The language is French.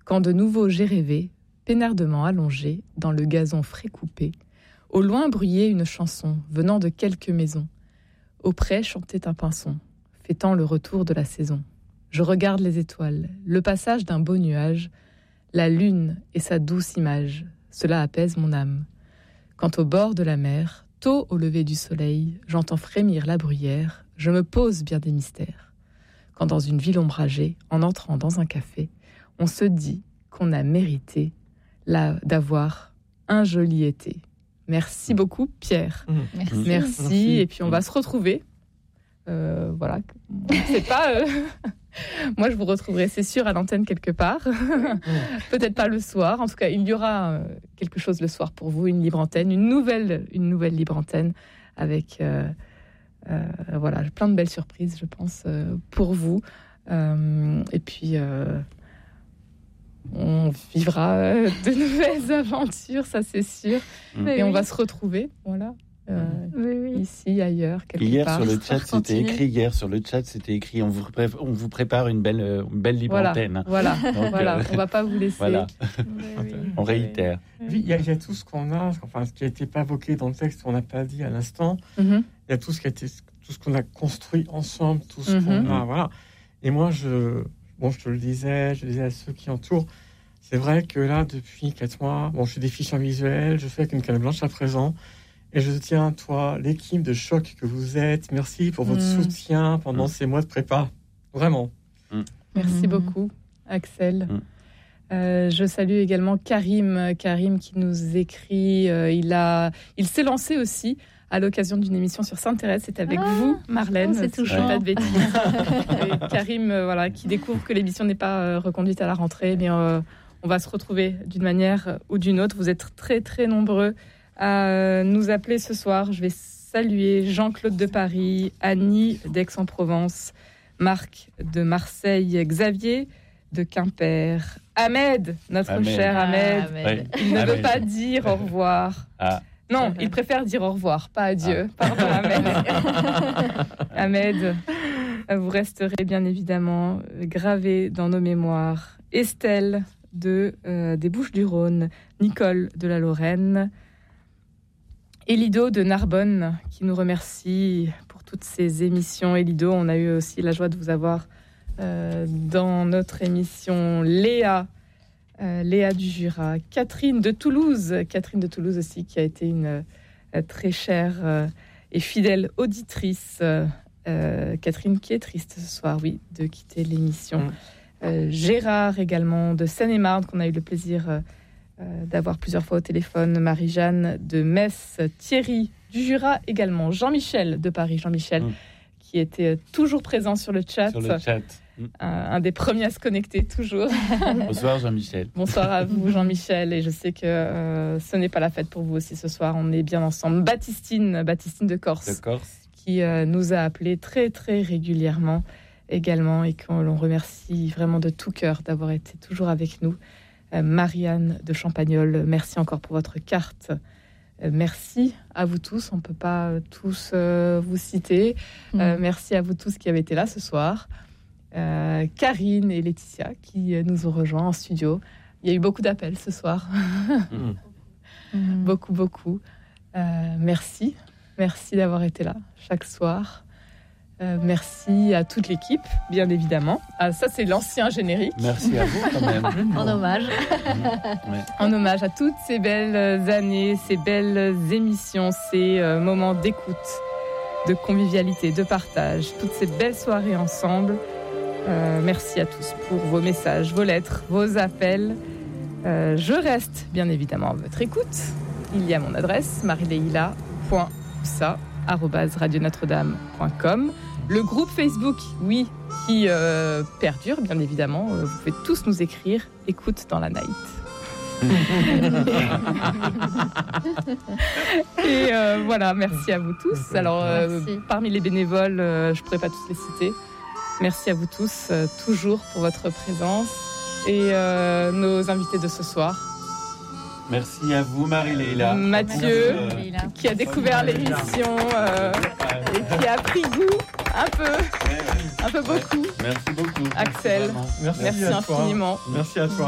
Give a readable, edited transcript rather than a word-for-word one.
quand de nouveau j'ai rêvé, peinardement allongé, dans le gazon frais coupé, au loin bruyait une chanson venant de quelques maisons. Auprès chantait un pinson, fêtant le retour de la saison. Je regarde les étoiles, le passage d'un beau nuage, la lune et sa douce image, cela apaise mon âme. Quant au bord de la mer, tôt au lever du soleil, j'entends frémir la bruyère, je me pose bien des mystères. Quand dans une ville ombragée, en entrant dans un café, on se dit qu'on a mérité d'avoir un joli été. Merci beaucoup, Pierre. Merci. Et puis on va se retrouver. Voilà. C'est pas. Moi, je vous retrouverai, c'est sûr, à l'antenne quelque part. Peut-être pas le soir. En tout cas, il y aura quelque chose le soir pour vous, une libre antenne, une nouvelle libre antenne avec voilà, plein de belles surprises, je pense, pour vous. Et puis. On vivra de nouvelles aventures, ça c'est sûr. Et on va se retrouver, voilà, ici, ailleurs, quelque part. Sur le chat, c'était écrit. On vous prépare une belle libre antenne. Voilà, donc, on va pas vous laisser. Voilà. On réitère. Il y a tout ce qu'on a, enfin ce qui a été pas évoqué dans le texte, on n'a pas dit à l'instant. Il y a tout ce qu'on a construit ensemble, tout ce qu'on a, voilà. Et moi, je te le disais, à ceux qui entourent, c'est vrai que là, depuis 4 mois, je fais des fichiers visuels, je fais avec une canne blanche à présent, et je tiens, toi, l'équipe de choc que vous êtes, merci pour votre soutien pendant ces mois de prépa, vraiment. Merci beaucoup, Axel. Je salue également Karim qui nous écrit, il s'est lancé aussi à l'occasion d'une émission sur Sainte-Thérèse. C'est avec vous, Marlène. C'est touchant. Pas de bêtises. Et Karim, qui découvre que l'émission n'est pas reconduite à la rentrée, mais on va se retrouver d'une manière ou d'une autre. Vous êtes très, très nombreux à nous appeler ce soir. Je vais saluer Jean-Claude de Paris, Annie d'Aix-en-Provence, Marc de Marseille, Xavier de Quimper, Ahmed, notre cher Ahmed. Il ne veut pas dire au revoir. Non, il préfère dire au revoir, pas adieu. Pardon, Ahmed. Ahmed, vous resterez bien évidemment gravé dans nos mémoires. Estelle des Bouches-du-Rhône, Nicole de la Lorraine, Elido de Narbonne, qui nous remercie pour toutes ces émissions. Elido, on a eu aussi la joie de vous avoir dans notre émission. Léa du Jura, Catherine de Toulouse aussi, qui a été une très chère et fidèle auditrice. Catherine qui est triste ce soir, de quitter l'émission. Gérard également de Seine-et-Marne, qu'on a eu le plaisir d'avoir plusieurs fois au téléphone. Marie-Jeanne de Metz, Thierry du Jura également, Jean-Michel de Paris, qui était toujours présent sur le chat. Un des premiers à se connecter, toujours. Bonsoir Jean-Michel. Bonsoir à vous Jean-Michel, et je sais que ce n'est pas la fête pour vous aussi ce soir, on est bien ensemble. Baptistine de Corse, qui nous a appelés très très régulièrement également, et qu'on remercie vraiment de tout cœur d'avoir été toujours avec nous. Marianne de Champagnole, merci encore pour votre carte. Merci à vous tous, on ne peut pas tous vous citer. Merci à vous tous qui avez été là ce soir. Karine et Laetitia qui nous ont rejoints en studio. Il y a eu beaucoup d'appels ce soir. Beaucoup. Merci d'avoir été là chaque soir. Merci à toute l'équipe, bien évidemment. Ça, c'est l'ancien générique. Merci à vous quand même. En hommage. En hommage à toutes ces belles années, ces belles émissions, ces moments d'écoute, de convivialité, de partage, toutes ces belles soirées ensemble. Merci à tous pour vos messages, vos lettres, vos appels. Je reste bien évidemment à votre écoute. Il y a mon adresse, marileila.oussa@radionotre-dame.com. Le groupe Facebook, qui perdure bien évidemment. Vous pouvez tous nous écrire. Écoute dans la night. Et voilà, merci à vous tous. Alors, parmi les bénévoles, je ne pourrais pas tous les citer. Merci à vous tous, toujours pour votre présence, et nos invités de ce soir. Merci à vous, Marie-Leila. Mathieu, qui a découvert l'émission et qui a pris goût un peu beaucoup. Merci beaucoup. Axel, merci infiniment. Merci à toi.